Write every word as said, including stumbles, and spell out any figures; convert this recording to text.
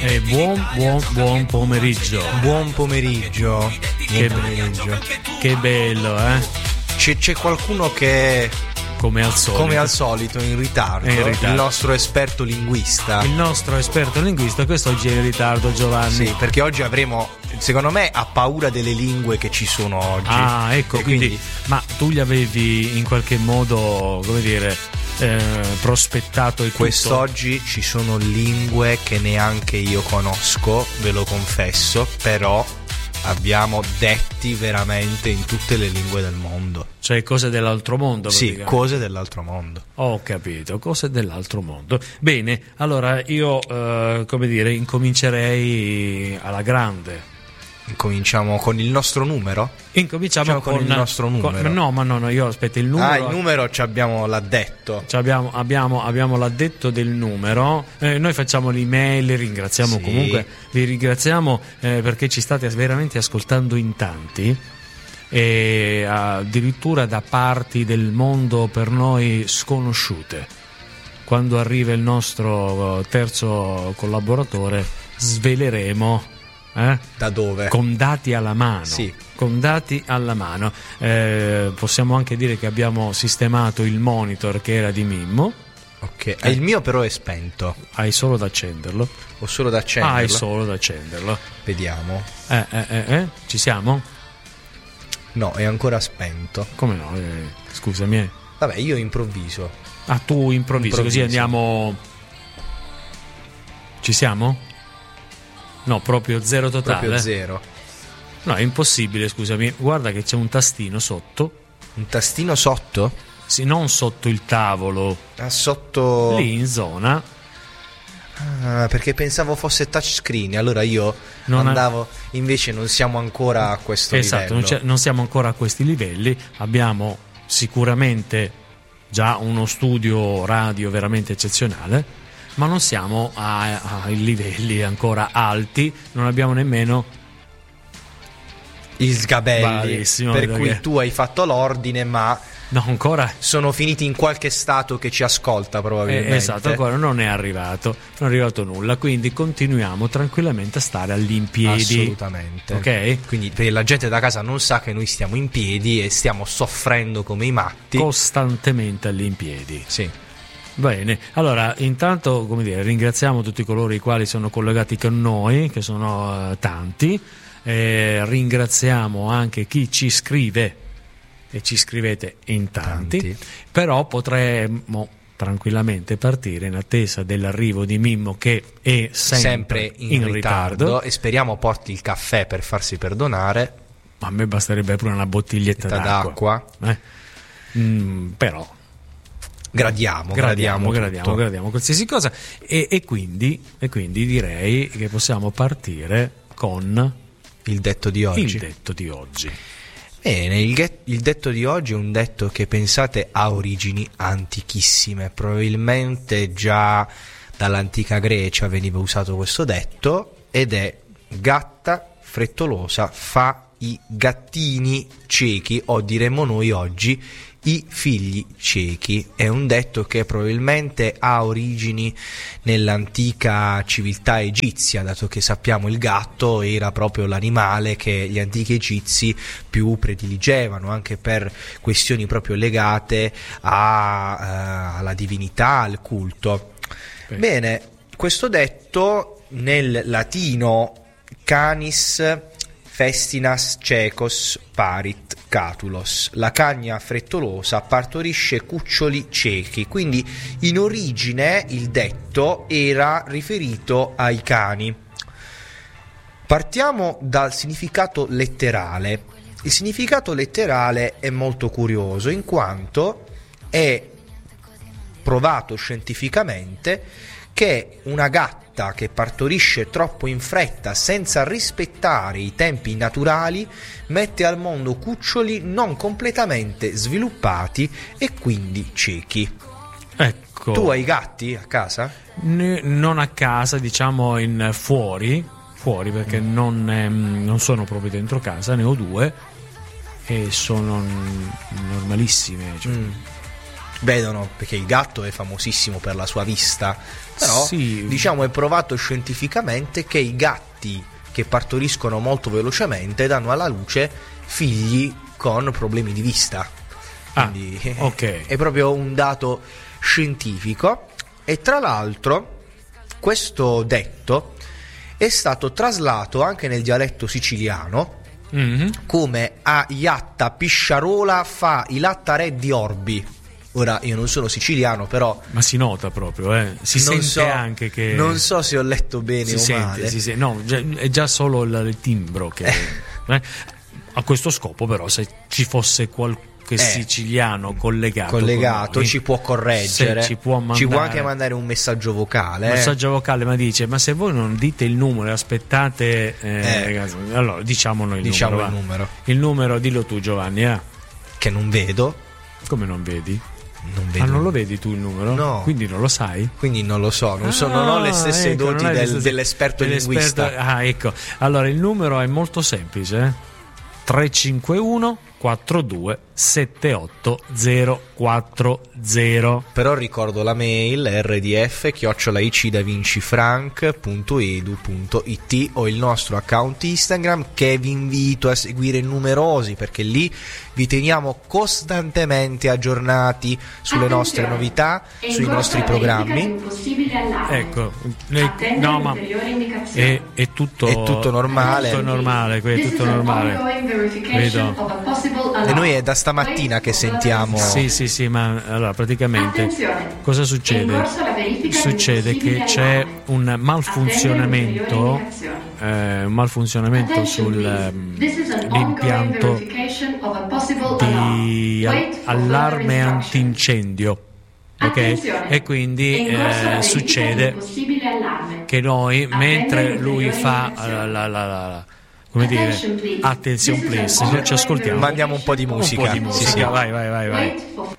E buon buon buon pomeriggio. Buon pomeriggio. Che, Buon pomeriggio. Che bello, eh? C'è, c'è qualcuno che come al solito. Come al solito in ritardo. È in ritardo. Il nostro esperto linguista. Il nostro esperto linguista quest'oggi è in ritardo, Giovanni. Sì, perché oggi avremo, secondo me, ha paura delle lingue che ci sono oggi. Ah, ecco, quindi, quindi ma tu gli avevi in qualche modo, come dire, eh, prospettato il Quest'oggi ci sono lingue che neanche io conosco, ve lo confesso, però abbiamo detti veramente in tutte le lingue del mondo. Cioè cose dell'altro mondo? Sì, cose dell'altro mondo. Ho capito, cose dell'altro mondo. Bene, allora io, eh, come dire, incomincerei alla grande. Incominciamo con il nostro numero? Incominciamo Facciamo con, con il nostro numero. Con, no, ma no, no, io aspetta il numero. Ah, il numero ci abbiamo l'addetto. Ci abbiamo, abbiamo, abbiamo l'addetto del numero. Eh, noi facciamo l'email, ringraziamo sì. comunque, vi ringraziamo eh, perché ci state veramente ascoltando in tanti. E addirittura da parti del mondo per noi sconosciute. Quando arriva il nostro terzo collaboratore sveleremo eh? Da dove? Con dati alla mano. Sì. Con dati alla mano. Eh, possiamo anche dire che abbiamo sistemato il monitor che era di Mimmo. Ok. Eh. Il mio però è spento. Hai solo da accenderlo. Ho solo da accenderlo. Hai solo da accenderlo. Vediamo. Eh, eh, eh, eh. Ci siamo? No, è ancora spento. Come no? Eh, scusami. Eh. Vabbè, io improvviso. Ah, tu improvvisi, improvviso. Così andiamo. Ci siamo? No, proprio zero totale. Proprio zero. No, è impossibile, scusami. Guarda che c'è un tastino sotto. Un tastino sotto? Sì, non sotto il tavolo. Ah, sotto. Lì in zona. Ah, perché pensavo fosse touchscreen, allora io non andavo, ha... invece non siamo ancora a questo esatto, livello. Esatto, non siamo ancora a questi livelli, abbiamo sicuramente già uno studio radio veramente eccezionale, ma non siamo a, ai livelli ancora alti, non abbiamo nemmeno i sgabelli, Bravissimo, per cui che... tu hai fatto l'ordine, ma no, ancora sono finiti in qualche stato che ci ascolta probabilmente. Eh, esatto, ancora non è arrivato, non è arrivato nulla, quindi continuiamo tranquillamente a stare all'impiedi. Assolutamente. Ok? Quindi per la gente da casa non sa che noi stiamo in piedi e stiamo soffrendo come i matti. Costantemente all'impiedi. Sì. Bene, allora intanto, come dire, ringraziamo tutti coloro i quali sono collegati con noi, che sono uh, tanti. Eh, ringraziamo anche chi ci scrive, e ci scrivete in tanti, tanti. Però potremmo tranquillamente partire in attesa dell'arrivo di Mimmo, che è sempre, sempre in, in ritardo. ritardo, e speriamo porti il caffè per farsi perdonare. Ma a me basterebbe pure una bottiglietta d'acqua, d'acqua. Eh? Mm, però gradiamo, gradiamo, gradiamo, gradiamo, gradiamo qualsiasi cosa, e, e, quindi, e quindi direi che possiamo partire con il detto di oggi. Il detto di oggi. Bene, il, get, il detto di oggi è un detto che, pensate, ha origini antichissime. Probabilmente già dall'antica Grecia veniva usato questo detto, ed è: gatta frettolosa fa i gattini ciechi, o diremmo noi oggi i figli ciechi. È un detto che probabilmente ha origini nell'antica civiltà egizia, dato che sappiamo il gatto era proprio l'animale che gli antichi egizi più prediligevano, anche per questioni proprio legate a, uh, alla divinità, al culto. Beh. Bene, questo detto nel latino canis festinas cecos parit catulos, la cagna frettolosa partorisce cuccioli ciechi. Quindi in origine il detto era riferito ai cani. Partiamo dal significato letterale. Il significato letterale è molto curioso, in quanto è provato scientificamente che una gatta che partorisce troppo in fretta senza rispettare i tempi naturali mette al mondo cuccioli non completamente sviluppati e quindi ciechi. Ecco. Tu hai gatti a casa? N- non a casa, diciamo in fuori, fuori perché mm. non, ehm, non sono proprio dentro casa, ne ho due e sono n- normalissime, cioè, mm. vedono, perché il gatto è famosissimo per la sua vista, però sì, diciamo è provato scientificamente che i gatti che partoriscono molto velocemente danno alla luce figli con problemi di vista. Quindi ah, okay. è proprio un dato scientifico. E tra l'altro questo detto è stato traslato anche nel dialetto siciliano, mm-hmm. come a iatta pisciarola fa i lattare di orbi. Ora io non sono siciliano, però ma si nota proprio, eh. si non sente so, anche che non so se ho letto bene si o sente, male. si sente. No, è già solo il, il timbro che eh. a questo scopo, però, se ci fosse qualche eh, siciliano collegato, collegato con noi, ci può correggere, ci può, mandare, ci può anche mandare un messaggio vocale. Un eh. messaggio vocale, ma dice: ma se voi non dite il numero, aspettate, eh, eh. allora diciamo noi il diciamo numero. Il numero. Il numero, dillo tu, Giovanni. Eh. Che non vedo. Come non vedi? Non vedo. Ah, non lo vedi tu il numero? No. Quindi non lo sai? Quindi non lo so, non, ah, so, non ho le stesse ecco, doti del, stesse... dell'esperto, dell'esperto linguista. Ah, ecco. Allora il numero è molto semplice, eh? tre cinque uno quattro due sette otto zero quattro zero. Però ricordo la mail r d f chiocciola i c da vinci frank punto e d u punto i t o il nostro account Instagram, che vi invito a seguire numerosi, perché lì vi teniamo costantemente aggiornati sulle nostre novità, sui nostri programmi. Ecco, no, ma è, è tutto è tutto normale. È tutto normale, è tutto normale. Vedo. E noi è da stamattina che sentiamo. Sì, sì, sì, ma allora praticamente Attenzione. cosa succede? Succede che c'è un malfunzionamento, eh, un malfunzionamento sull'impianto di allarme antincendio. Ok? E quindi eh, succede che noi, mentre lui fa la, la, la, la come dire, attenzione please, ci ascoltiamo, mandiamo un po' di musica, un po' di musica. Sì, sì. vai vai vai vai